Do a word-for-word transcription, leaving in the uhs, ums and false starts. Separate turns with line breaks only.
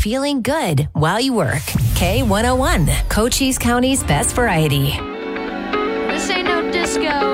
feeling good while you work. K one oh one, Cochise County's best variety.
This ain't no disco.